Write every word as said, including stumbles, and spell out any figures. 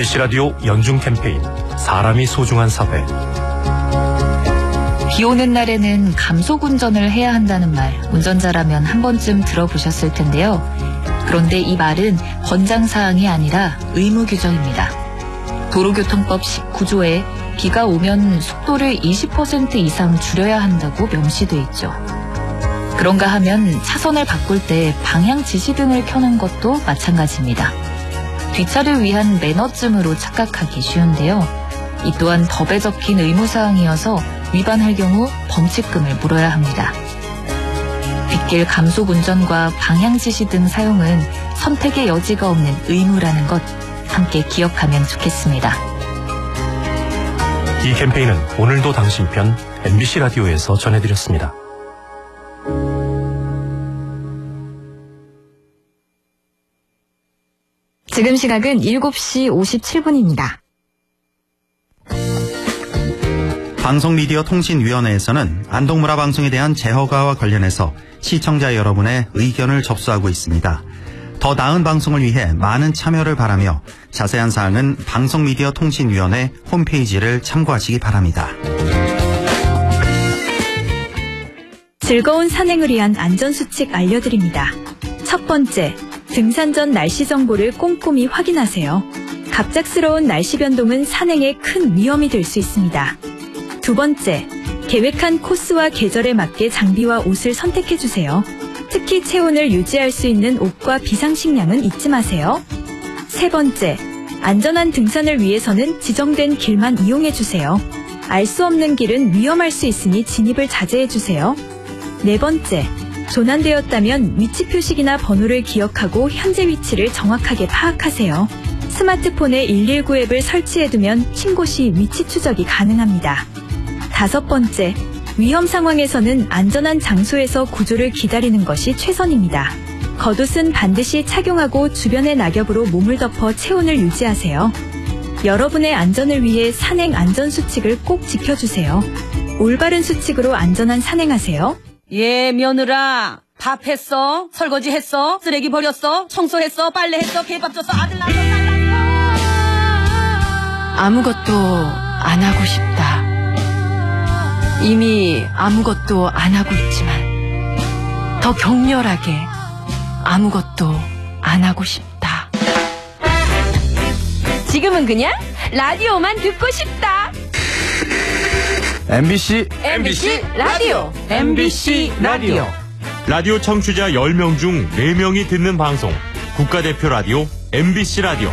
엠비씨 라디오 연중 캠페인 사람이 소중한 사회. 비 오는 날에는 감속 운전을 해야 한다는 말, 운전자라면 한 번쯤 들어보셨을 텐데요. 그런데 이 말은 권장사항이 아니라 의무규정입니다. 도로교통법 십구 조에 비가 오면 속도를 이십 퍼센트 이상 줄여야 한다고 명시돼 있죠. 그런가 하면 차선을 바꿀 때 방향 지시등을 켜는 것도 마찬가지입니다. 뒷차를 위한 매너쯤으로 착각하기 쉬운데요. 이 또한 법에 적힌 의무사항이어서 위반할 경우 범칙금을 물어야 합니다. 빗길 감속 운전과 방향 지시 등 사용은 선택의 여지가 없는 의무라는 것 함께 기억하면 좋겠습니다. 이 캠페인은 오늘도 당신 편 엠비씨 라디오에서 전해드렸습니다. 지금 시각은 일곱 시 오십칠 분입니다. 방송미디어통신위원회에서는 안동문화방송에 대한 재허가와 관련해서 시청자 여러분의 의견을 접수하고 있습니다. 더 나은 방송을 위해 많은 참여를 바라며 자세한 사항은 방송미디어통신위원회 홈페이지를 참고하시기 바랍니다. 즐거운 산행을 위한 안전수칙 알려드립니다. 첫 번째, 등산 전 날씨 정보를 꼼꼼히 확인하세요. 갑작스러운 날씨 변동은 산행에 큰 위험이 될 수 있습니다. 두 번째, 계획한 코스와 계절에 맞게 장비와 옷을 선택해주세요. 특히 체온을 유지할 수 있는 옷과 비상식량은 잊지 마세요. 세 번째, 안전한 등산을 위해서는 지정된 길만 이용해주세요. 알 수 없는 길은 위험할 수 있으니 진입을 자제해주세요. 네 번째, 조난되었다면 위치 표식이나 번호를 기억하고 현재 위치를 정확하게 파악하세요. 스마트폰에 일일구 앱을 설치해두면 신고 시 위치 추적이 가능합니다. 다섯 번째, 위험 상황에서는 안전한 장소에서 구조를 기다리는 것이 최선입니다. 겉옷은 반드시 착용하고 주변의 낙엽으로 몸을 덮어 체온을 유지하세요. 여러분의 안전을 위해 산행 안전수칙을 꼭 지켜주세요. 올바른 수칙으로 안전한 산행하세요. 예, 며느라. 밥 했어? 설거지 했어? 쓰레기 버렸어? 청소했어? 빨래했어? 개밥 줬어? 아들 낳았어? 딸 낳았어? 아무것도 안 하고 싶다. 이미 아무것도 안 하고 있지만 더 격렬하게 아무것도 안 하고 싶다. 지금은 그냥 라디오만 듣고 싶다. 엠비씨 엠비씨 라디오 엠비씨 라디오 라디오 청취자 열 명 중 네 명이 듣는 방송 국가대표 라디오 엠비씨 라디오.